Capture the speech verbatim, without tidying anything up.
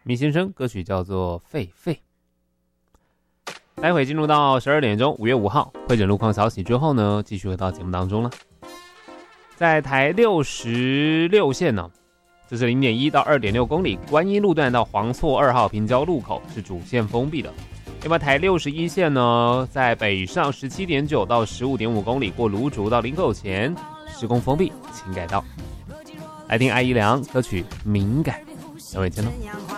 米先生，歌曲叫做《狒狒》。待会进入到十二点钟，五月五号会诊路况消息之后呢，继续回到节目当中了。在台六十六线呢，这是 零点一到二点六公里，观音路段到黄厝二号平交路口是主线封闭的。另外台六十一线呢，在北上 十七点九到十五点五公里，过芦竹到林口前施工封闭，请改道。来听艾怡良歌曲《敏感》，两位见喽。